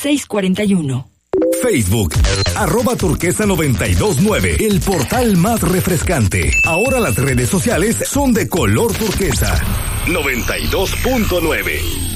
641. Facebook, @turquesa929, el portal más refrescante. Ahora las redes sociales son de color turquesa. 92.9.